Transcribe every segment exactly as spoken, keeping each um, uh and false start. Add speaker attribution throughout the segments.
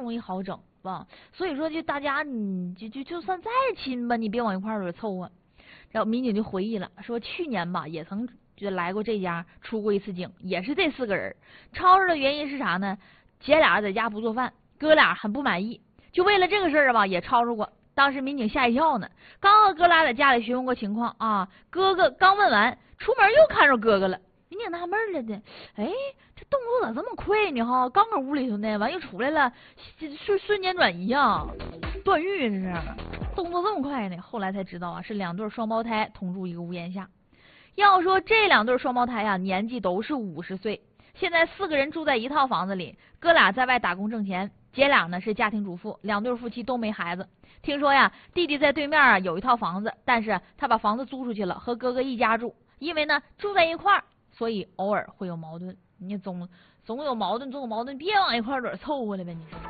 Speaker 1: 容易好整吧。所以说，就大家你就就就算再亲吧，你别往一块儿凑合。然后民警就回忆了，说去年吧也曾就来过这家出过一次警，也是这四个人。吵吵的原因是啥呢？姐俩在家不做饭，哥俩很不满意，就为了这个事儿吧也吵吵过。当时民警吓一跳呢，刚和哥俩在家里询问过情况啊，哥哥刚问完，出门又看着哥哥了。民警纳闷了的，哎，这动作咋这么快呢？哈，刚搁屋里头呢，完又出来了，瞬瞬间转移啊，段誉这是，动作这么快呢？后来才知道啊，是两对双胞胎同住一个屋檐下。要说这两对双胞胎啊，年纪都是五十岁，现在四个人住在一套房子里，哥俩在外打工挣钱，姐俩呢是家庭主妇，两对夫妻都没孩子。听说呀，弟弟在对面啊有一套房子，但是他把房子租出去了，和哥哥一家住。因为呢住在一块儿，所以偶尔会有矛盾。你总总有矛盾，总有矛盾，别往一块儿凑合了呗。你说，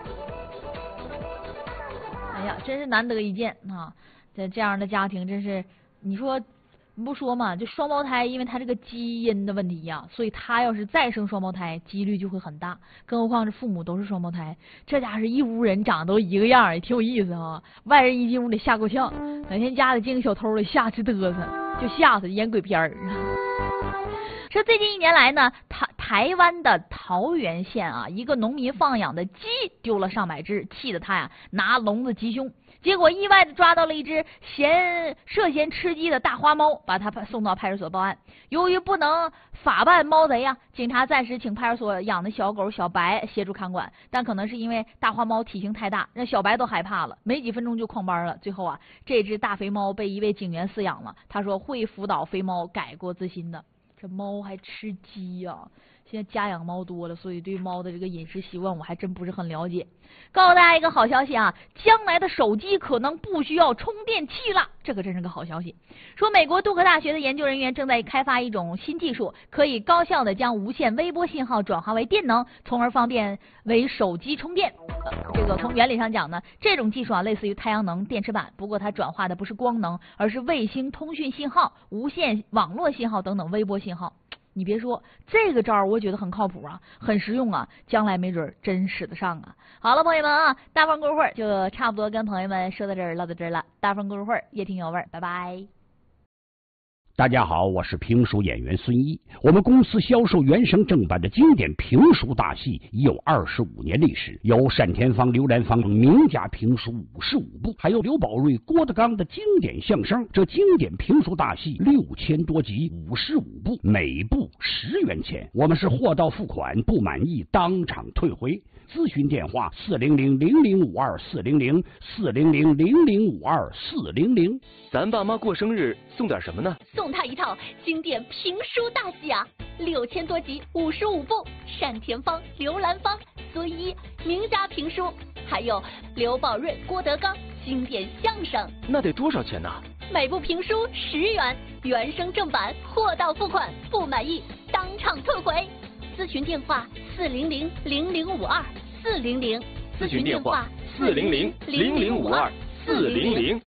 Speaker 1: 哎呀，真是难得一见啊！这这样的家庭，真是你说。你不说嘛，就双胞胎，因为他这个基因的问题呀、啊，所以他要是再生双胞胎，几率就会很大。更何况这父母都是双胞胎，这家是一屋人长得都一个样，也挺有意思啊。外人一进屋里吓够呛，哪天家里进个小偷来，吓直嘚瑟，就吓死演鬼片儿。说最近一年来呢，台台湾的桃园县啊，一个农民放养的鸡丢了上百只，气得他呀拿笼子缉凶。结果意外的抓到了一只嫌涉嫌吃鸡的大花猫，把它送到派出所报案。由于不能法办猫贼呀、啊，警察暂时请派出所养的小狗小白协助看管，但可能是因为大花猫体型太大，让小白都害怕了，没几分钟就旷班了。最后啊，这只大肥猫被一位警员饲养了，他说会辅导肥猫改过自新的。这猫还吃鸡呀、啊！现在家养猫多了，所以对猫的这个饮食习惯我还真不是很了解。告诉大家一个好消息啊，将来的手机可能不需要充电器了，这可真是个好消息。说美国杜克大学的研究人员正在开发一种新技术，可以高效的将无线微波信号转化为电能，从而方便为手机充电。呃、这个从原理上讲呢，这种技术啊类似于太阳能电池板，不过它转化的不是光能，而是卫星通讯信号、无线网络信号等等微波信号。你别说，这个招儿我觉得很靠谱啊，很实用啊，将来没准真使得上啊。好了，朋友们啊，大风过会儿就差不多跟朋友们说到这儿，唠到这儿了。大风过会儿，越听有味儿，拜拜。
Speaker 2: 大家好，我是评书演员孙一。我们公司销售原声正版的经典评书大戏已有二十五年历史，有单田芳、刘兰芳名家评书五十五部，还有刘宝瑞、郭德纲的经典相声。这经典评书大戏六千多集，五十五部，每部十元钱。我们是货到付款，不满意当场退回。咨询电话：四零零零零五二四零零四零零零零五二四零零。
Speaker 3: 咱爸妈过生日送点什么呢？
Speaker 4: 送他一套经典评书大戏啊，六千多集，五十五部，单田芳、刘兰芳、孙一名家评书，还有刘宝瑞、郭德纲经典相声。
Speaker 3: 那得多少钱呢？
Speaker 4: 每部评书十元，原声正版，货到付款，不满意当场退回。咨询电话：四零零零零五二四零零。
Speaker 3: 咨询电话：四零零零零五二四零零。